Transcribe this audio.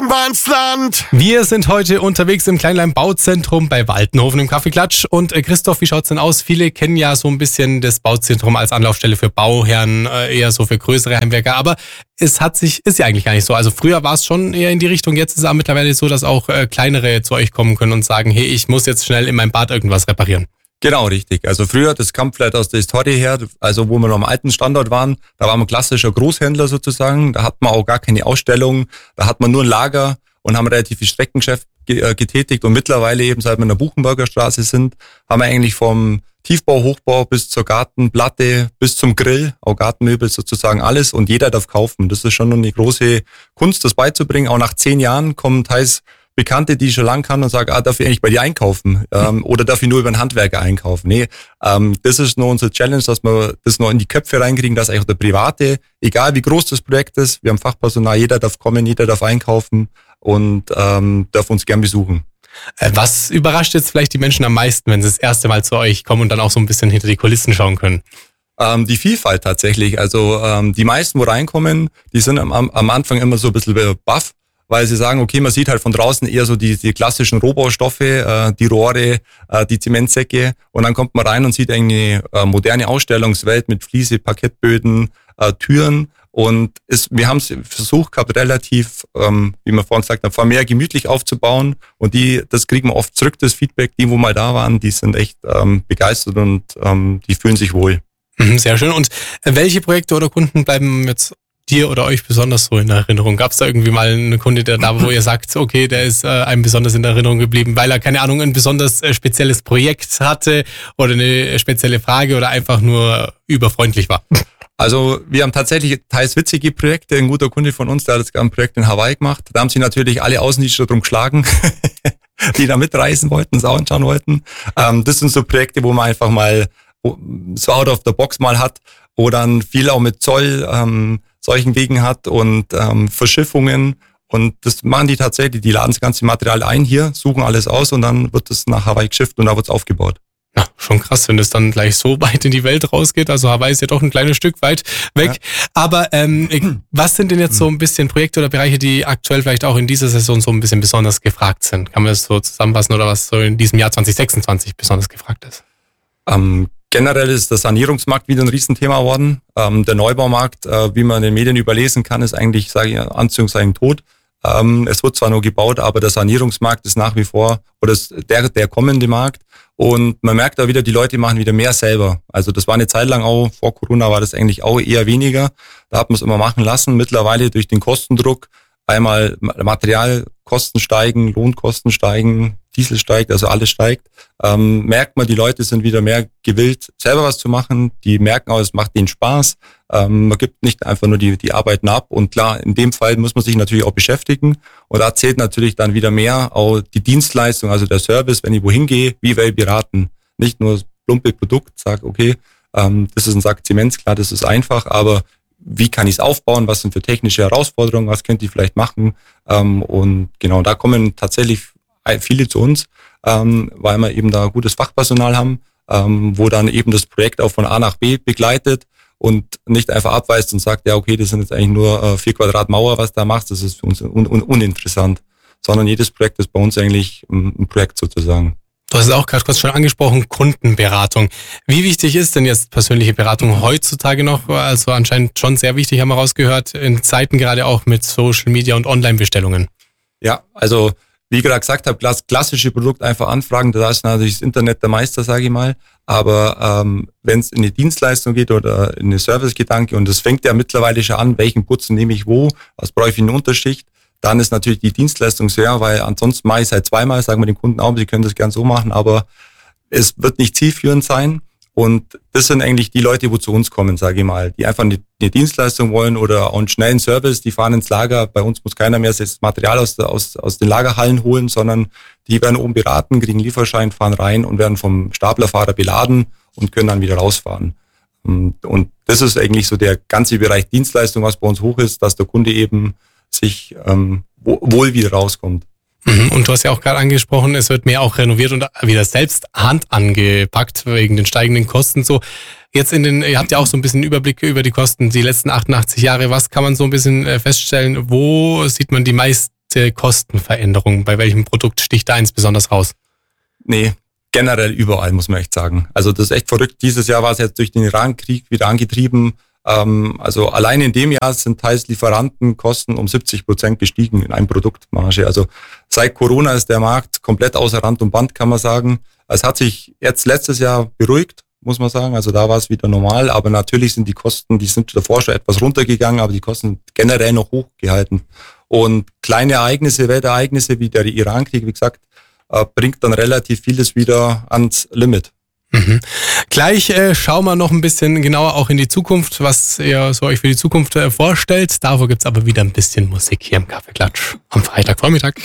Einmaleins-Land. Wir sind heute unterwegs im Kleinlein-Bauzentrum bei Waltenhofen im Kaffeeklatsch. Und Christoph, wie schaut's denn aus? Viele kennen ja so ein bisschen das Bauzentrum als Anlaufstelle für Bauherren, eher so für größere Heimwerker. Aber ist ja eigentlich gar nicht so. Also früher war es schon eher in die Richtung. Jetzt ist es auch mittlerweile so, dass auch kleinere zu euch kommen können und sagen, hey, ich muss jetzt schnell in meinem Bad irgendwas reparieren. Genau, richtig. Also früher, das kam vielleicht aus der Historie her, also wo wir noch am alten Standort waren, da war man klassischer Großhändler sozusagen, da hat man auch gar keine Ausstellung, da hat man nur ein Lager und haben relativ viel Streckengeschäft getätigt und mittlerweile eben, seit wir in der Buchenberger Straße sind, haben wir eigentlich vom Tiefbau, Hochbau bis zur Gartenplatte, bis zum Grill, auch Gartenmöbel sozusagen alles und jeder darf kaufen. Das ist schon eine große Kunst, das beizubringen. Auch nach 10 Jahren kommen teils Bekannte, die ich schon lange kann und sagen, darf ich eigentlich bei dir einkaufen? Oder darf ich nur über einen Handwerker einkaufen? Nee, das ist nur unsere Challenge, dass wir das noch in die Köpfe reinkriegen, dass eigentlich auch der Private, egal wie groß das Projekt ist, wir haben Fachpersonal, jeder darf kommen, jeder darf einkaufen und darf uns gern besuchen. Was überrascht jetzt vielleicht die Menschen am meisten, wenn sie das erste Mal zu euch kommen und dann auch so ein bisschen hinter die Kulissen schauen können? Die Vielfalt tatsächlich. Also die meisten, wo reinkommen, die sind am Anfang immer so ein bisschen baff, weil sie sagen, okay, man sieht halt von draußen eher so die klassischen Rohbaustoffe, die Rohre, die Zementsäcke und dann kommt man rein und sieht eine moderne Ausstellungswelt mit Fliese, Parkettböden, Türen und wir haben es versucht gehabt, relativ, wie man vorhin gesagt hat, mehr gemütlich aufzubauen und das kriegen wir oft zurück, das Feedback, die wo mal da waren, die sind echt begeistert und die fühlen sich wohl. Sehr schön. Und welche Projekte oder Kunden bleiben jetzt dir oder euch besonders so in Erinnerung? Gab es da irgendwie mal einen Kunde, der da, wo ihr sagt, okay, der ist einem besonders in Erinnerung geblieben, weil er, keine Ahnung, ein besonders spezielles Projekt hatte oder eine spezielle Frage oder einfach nur überfreundlich war? Also wir haben tatsächlich teils witzige Projekte. Ein guter Kunde von uns, der hat jetzt ein Projekt in Hawaii gemacht. Da haben sich natürlich alle Außendienstler drum geschlagen, die da mitreisen wollten, es anschauen wollten. Das sind so Projekte, wo man einfach mal so out of the box mal hat, wo dann viel auch mit Zoll solchen Wegen hat und Verschiffungen und das machen die tatsächlich, die laden das ganze Material ein hier, suchen alles aus und dann wird es nach Hawaii geschifft und da wird es aufgebaut. Ja, schon krass, wenn es dann gleich so weit in die Welt rausgeht. Also Hawaii ist ja doch ein kleines Stück weit weg. Ja. Aber was sind denn jetzt so ein bisschen Projekte oder Bereiche, die aktuell vielleicht auch in dieser Saison so ein bisschen besonders gefragt sind? Kann man das so zusammenfassen oder was so in diesem Jahr 2026 besonders gefragt ist? Generell ist der Sanierungsmarkt wieder ein Riesenthema geworden. Der Neubaumarkt, wie man in den Medien überlesen kann, ist eigentlich, sage ich, Anführungszeichen tot. Es wird zwar nur gebaut, aber der Sanierungsmarkt ist nach wie vor oder der kommende Markt. Und man merkt da wieder, die Leute machen wieder mehr selber. Also das war eine Zeit lang auch, vor Corona war das eigentlich auch eher weniger. Da hat man es immer machen lassen. Mittlerweile durch den Kostendruck, einmal Materialkosten steigen, Lohnkosten steigen, Diesel steigt, also alles steigt, merkt man, die Leute sind wieder mehr gewillt, selber was zu machen. Die merken auch, es macht ihnen Spaß. Man gibt nicht einfach nur die Arbeiten ab. Und klar, in dem Fall muss man sich natürlich auch beschäftigen. Und da zählt natürlich dann wieder mehr auch die Dienstleistung, also der Service, wenn ich wohin gehe, wie werde ich beraten. Nicht nur das plumpe Produkt, sag, okay, das ist ein Sack Zement, klar, das ist einfach, aber wie kann ich es aufbauen, was sind für technische Herausforderungen, was könnt ihr vielleicht machen. Und genau, da kommen tatsächlich viele zu uns, weil wir eben da gutes Fachpersonal haben, wo dann eben das Projekt auch von A nach B begleitet und nicht einfach abweist und sagt, ja okay, das sind jetzt eigentlich nur 4 Quadrat Mauer, was da machst, das ist für uns uninteressant, sondern jedes Projekt ist bei uns eigentlich ein Projekt sozusagen. Du hast es auch gerade kurz schon angesprochen, Kundenberatung. Wie wichtig ist denn jetzt persönliche Beratung heutzutage noch? Also anscheinend schon sehr wichtig, haben wir rausgehört, in Zeiten gerade auch mit Social Media und Online-Bestellungen. Ja, also wie ich gerade gesagt habe, klassische Produkte einfach anfragen, da ist natürlich das Internet der Meister, sage ich mal. Aber wenn es in eine Dienstleistung geht oder in eine Servicegedanke, und das fängt ja mittlerweile schon an, welchen Putzen nehme ich wo, was brauche ich für eine Unterschicht, dann ist natürlich die Dienstleistung sehr, weil ansonsten mache ich es halt zweimal, sagen wir den Kunden auch, sie können das gern so machen, aber es wird nicht zielführend sein. Und das sind eigentlich die Leute, die zu uns kommen, sage ich mal, die einfach eine Dienstleistung wollen oder auch einen schnellen Service, die fahren ins Lager. Bei uns muss keiner mehr das Material aus den Lagerhallen holen, sondern die werden oben beraten, kriegen Lieferschein, fahren rein und werden vom Staplerfahrer beladen und können dann wieder rausfahren. Und das ist eigentlich so der ganze Bereich Dienstleistung, was bei uns hoch ist, dass der Kunde eben sich wohl wieder rauskommt. Und du hast ja auch gerade angesprochen, es wird mehr auch renoviert und wieder selbst Hand angepackt wegen den steigenden Kosten. So jetzt ihr habt ja auch so ein bisschen Überblick über die Kosten die letzten 88 Jahre. Was kann man so ein bisschen feststellen? Wo sieht man die meiste größte Kostenveränderung? Bei welchem Produkt sticht da eins besonders raus? Nee, generell überall, muss man echt sagen. Also das ist echt verrückt. Dieses Jahr war es jetzt durch den Iran-Krieg wieder angetrieben. Also allein in dem Jahr sind teils Lieferantenkosten um 70% gestiegen in einem Produktmarge. Also seit Corona ist der Markt komplett außer Rand und Band, kann man sagen. Es hat sich jetzt letztes Jahr beruhigt, muss man sagen. Also da war es wieder normal. Aber natürlich sind die Kosten, die sind davor schon etwas runtergegangen, aber die Kosten sind generell noch hochgehalten. Und kleine Ereignisse, Weltereignisse wie der Iran-Krieg, wie gesagt, bringt dann relativ vieles wieder ans Limit. Mhm. Gleich schauen wir noch ein bisschen genauer auch in die Zukunft, was ihr so euch für die Zukunft vorstellt. Davor gibt's aber wieder ein bisschen Musik hier im Kaffeeklatsch am Freitagvormittag.